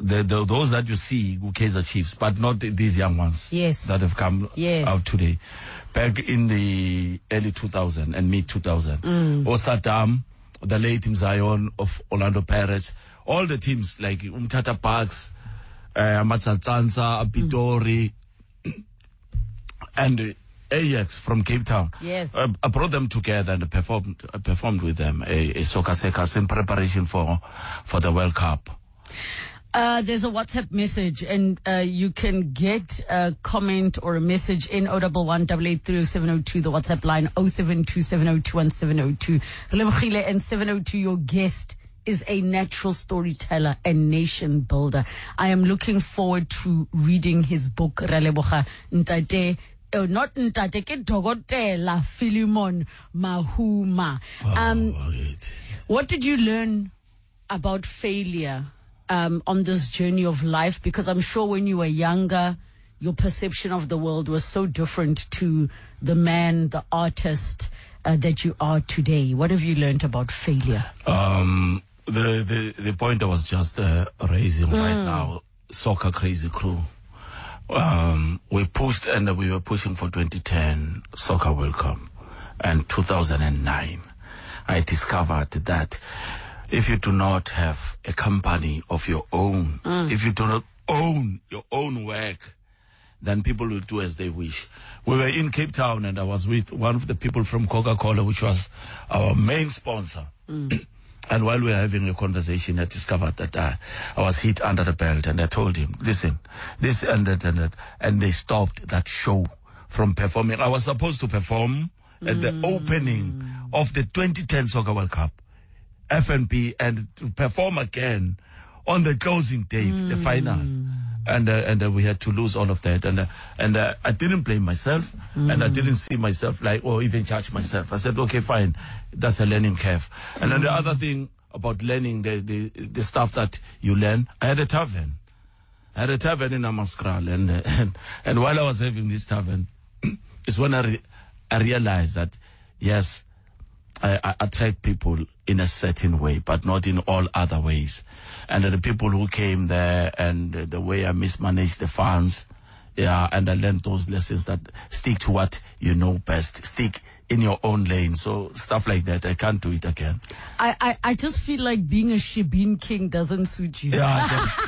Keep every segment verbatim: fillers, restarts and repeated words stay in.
the, the, those that you see, Kaizer Chiefs, but not the, these young ones. Yes. That have come yes. out today. Back in the early two thousand and mid two thousand. Mm. Or Saddam, the late Team Zion of Orlando Pirates, all the teams like Umtata Parks, uh, Matsatsansa, Apitori, mm. and uh, Ajax from Cape Town. Yes. Uh, I brought them together and performed uh, performed with them a, a soccer sekas in preparation for for the World Cup. Uh, there's a WhatsApp message, and uh, you can get a comment or a message in oh one one, eight eight three oh seven oh two, the WhatsApp line oh seven two seven oh two one seven oh two. Relebogile and seven oh two, your guest is a natural storyteller and nation builder. I am looking forward to reading his book, Releboga Ntate. Oh, not Ntate, ke Dokotela Philemon Mahuma. Um, oh, right. What did you learn about failure um, on this journey of life? Because I'm sure when you were younger, your perception of the world was so different to the man, the artist uh, that you are today. What have you learned about failure? Um, the, the, the point I was just uh, raising mm. right now, Soccer Crazy Crew. Um, we pushed and we were pushing for twenty ten Soccer World Cup, and two thousand nine I discovered that if you do not have a company of your own, mm. if you do not own your own work, then people will do as they wish. We were in Cape Town and I was with one of the people from Coca-Cola, which was our main sponsor. Mm. And while we were having a conversation, I discovered that uh, I was hit under the belt, and I told him, listen, this and that and that. And they stopped that show from performing. I was supposed to perform at the mm. opening of the twenty ten Soccer World Cup, F N B, and to perform again on the closing day, mm. the final. And uh, and uh, we had to lose all of that. And uh, and uh, I didn't blame myself, mm. and I didn't see myself like, or even judge myself. I said, okay, fine, that's a learning curve. And then the other thing about learning the, the the stuff that you learn, I had a tavern. I had a tavern in Amaskral, and uh, and and while I was having this tavern, it's when I re- I realized that yes, I, I attract people in a certain way, but not in all other ways. And uh, the people who came there, and uh, the way I mismanaged the funds, yeah, and I learned those lessons that stick to what you know best, stick in your own lane. So stuff like that, I can't do it again. I, I, I just feel like being a Shebeen King doesn't suit you. Yeah,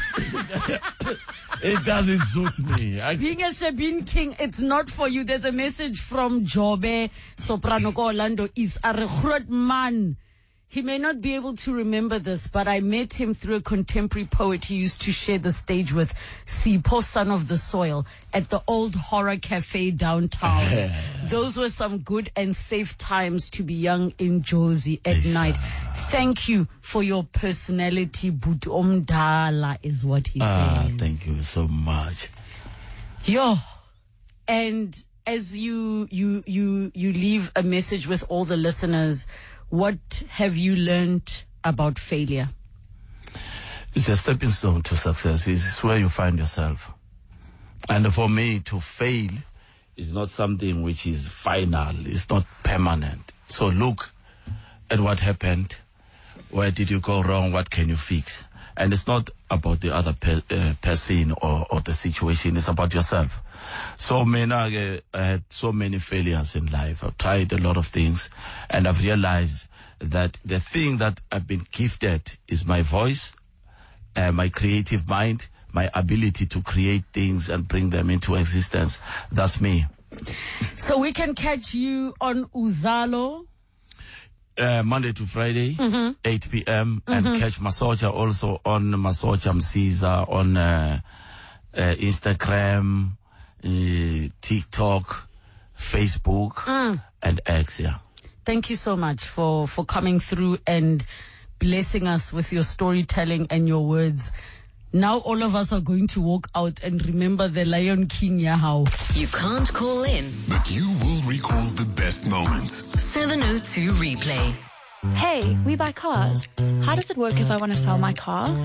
it doesn't suit me. I, being a Shebeen King, it's not for you. There's a message from Jobe Soprano Orlando. Is a recruit man. He may not be able to remember this, but I met him through a contemporary poet he used to share the stage with, Sipho, Son of the Soil, at the old horror cafe downtown. Those were some good and safe times to be young in Jozi at Lisa. night. Thank you for your personality, Butu Omdala, is what he ah, says. Thank you so much. Yo, and as you you you you leave a message with all the listeners, what have you learned about failure? It's a stepping stone to success. It's where you find yourself. And for me, to fail is not something which is final. It's not permanent. So look at what happened. Where did you go wrong? What can you fix? And it's not about the other per, uh, person or, or the situation. It's about yourself. So man, I, I had so many failures in life. I've tried a lot of things, and I've realized that the thing that I've been gifted is my voice, uh, my creative mind, my ability to create things and bring them into existence. That's me. So we can catch you on Uzalo? Uh, Monday to Friday, mm-hmm. eight p.m. Mm-hmm. and catch Masocha also on Masocha Msiza on uh, uh, Instagram, uh, TikTok, Facebook, mm. and X. Yeah. Thank you so much for, for coming through and blessing us with your storytelling and your words. Now all of us are going to walk out and remember the Lion King Yahao. You can't call in, but you will recall the best moments. seven oh two Replay. Hey, we buy cars. How does it work if I want to sell my car?